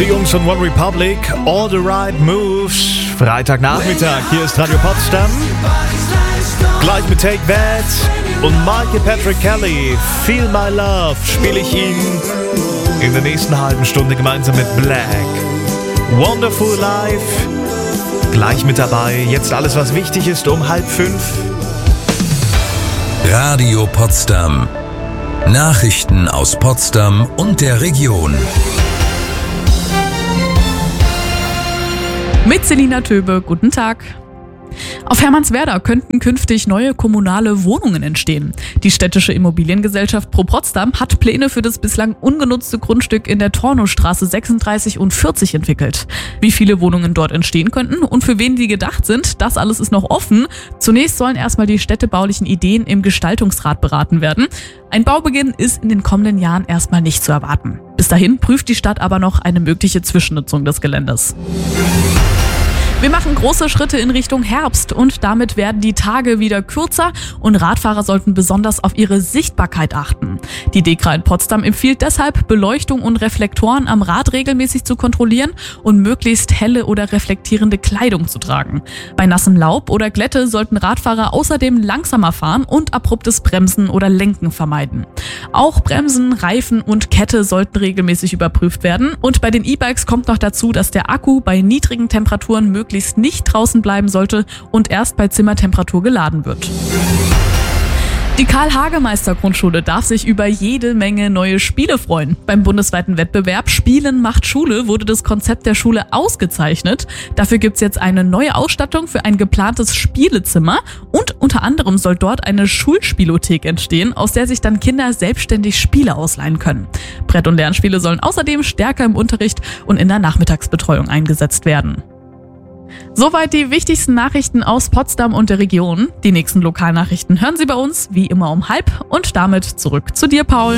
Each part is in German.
Die Jungs von One Republic, All the Right Moves. Freitagnachmittag, hier ist Radio Potsdam. Gleich mit Take That und Michael Patrick Kelly, Feel My Love, spiele ich ihn in der nächsten halben Stunde gemeinsam mit Black. Wonderful Life, gleich mit dabei. Jetzt alles, was wichtig ist, um 4:30. Radio Potsdam. Nachrichten aus Potsdam und der Region. Mit Selina Töbe, guten Tag. Auf Hermannswerda könnten künftig neue kommunale Wohnungen entstehen. Die städtische Immobiliengesellschaft Pro Potsdam hat Pläne für das bislang ungenutzte Grundstück in der Tornowstraße 36 und 40 entwickelt. Wie viele Wohnungen dort entstehen könnten und für wen die gedacht sind, das alles ist noch offen. Zunächst sollen erstmal die städtebaulichen Ideen im Gestaltungsrat beraten werden. Ein Baubeginn ist in den kommenden Jahren erstmal nicht zu erwarten. Bis dahin prüft die Stadt aber noch eine mögliche Zwischennutzung des Geländes. Wir machen große Schritte in Richtung Herbst und damit werden die Tage wieder kürzer und Radfahrer sollten besonders auf ihre Sichtbarkeit achten. Die DEKRA in Potsdam empfiehlt deshalb, Beleuchtung und Reflektoren am Rad regelmäßig zu kontrollieren und möglichst helle oder reflektierende Kleidung zu tragen. Bei nassem Laub oder Glätte sollten Radfahrer außerdem langsamer fahren und abruptes Bremsen oder Lenken vermeiden. Auch Bremsen, Reifen und Kette sollten regelmäßig überprüft werden und bei den E-Bikes kommt noch dazu, dass der Akku bei niedrigen Temperaturen möglichst nicht draußen bleiben sollte und erst bei Zimmertemperatur geladen wird. Die Karl-Hagemeister-Grundschule darf sich über jede Menge neue Spiele freuen. Beim bundesweiten Wettbewerb Spielen macht Schule wurde das Konzept der Schule ausgezeichnet. Dafür gibt's jetzt eine neue Ausstattung für ein geplantes Spielezimmer und unter anderem soll dort eine Schulspielothek entstehen, aus der sich dann Kinder selbstständig Spiele ausleihen können. Brett- und Lernspiele sollen außerdem stärker im Unterricht und in der Nachmittagsbetreuung eingesetzt werden. Soweit die wichtigsten Nachrichten aus Potsdam und der Region. Die nächsten Lokalnachrichten hören Sie bei uns, wie immer um 12:30 und damit zurück zu dir, Paul.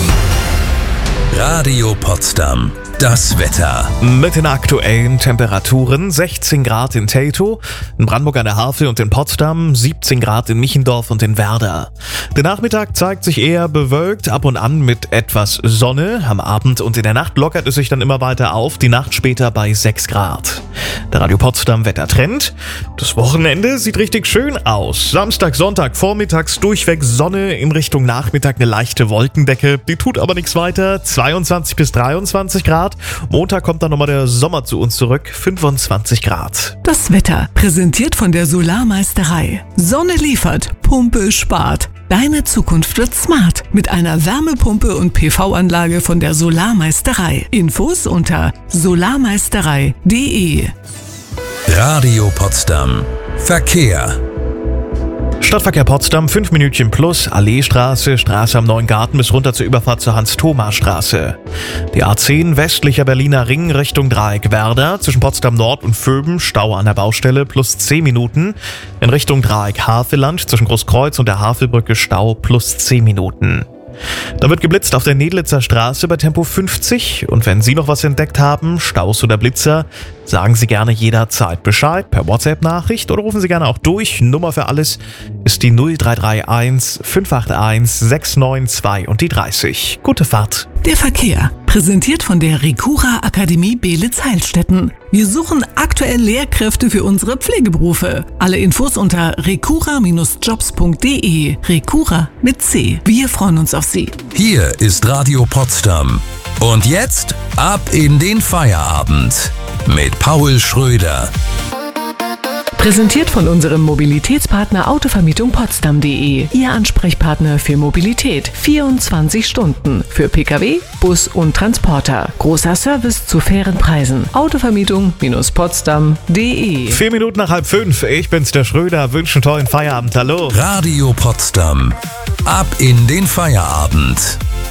Radio Potsdam. Das Wetter. Mit den aktuellen Temperaturen: 16 Grad in Teltow, in Brandenburg an der Havel und in Potsdam, 17 Grad in Michendorf und in Werder. Der Nachmittag zeigt sich eher bewölkt, ab und an mit etwas Sonne. Am Abend und in der Nacht lockert es sich dann immer weiter auf, die Nacht später bei 6 Grad. Der Radio Potsdam Wettertrend. Das Wochenende sieht richtig schön aus. Samstag, Sonntag, vormittags durchweg Sonne, in Richtung Nachmittag eine leichte Wolkendecke. Die tut aber nichts weiter. 22 bis 23 Grad. Montag kommt dann nochmal der Sommer zu uns zurück. 25 Grad. Das Wetter präsentiert von der Solarmeisterei. Sonne liefert, Pumpe spart. Deine Zukunft wird smart mit einer Wärmepumpe und PV-Anlage von der Solarmeisterei. Infos unter solarmeisterei.de. Radio Potsdam. Verkehr. Stadtverkehr Potsdam, 5 Minütchen plus, Alleestraße, Straße am Neuen Garten bis runter zur Überfahrt zur Hans-Thoma-Straße. Die A10 westlicher Berliner Ring Richtung Dreieck Werder, zwischen Potsdam Nord und Vöben, Stau an der Baustelle plus 10 Minuten. In Richtung Dreieck Havelland, zwischen Großkreuz und der Havelbrücke Stau plus 10 Minuten. Da wird geblitzt auf der Nedlitzer Straße bei Tempo 50 und wenn Sie noch was entdeckt haben, Staus oder Blitzer, sagen Sie gerne jederzeit Bescheid per WhatsApp-Nachricht oder rufen Sie gerne auch durch. Nummer für alles ist die 0331 581 692 und die 30. Gute Fahrt. Der Verkehr präsentiert von der Recura Akademie Beelitz-Heilstätten. Wir suchen aktuell Lehrkräfte für unsere Pflegeberufe. Alle Infos unter recura-jobs.de. Recura mit C. Wir freuen uns auf Sie. Hier ist Radio Potsdam. Und jetzt ab in den Feierabend mit Paul Schröder. Präsentiert von unserem Mobilitätspartner Autovermietung-Potsdam.de. Ihr Ansprechpartner für Mobilität. 24 Stunden. Für Pkw, Bus und Transporter. Großer Service zu fairen Preisen. Autovermietung-Potsdam.de. 4 Minuten nach 4:30. Ich bin's, der Schröder. Wünsche einen tollen Feierabend. Hallo. Radio Potsdam. Ab in den Feierabend.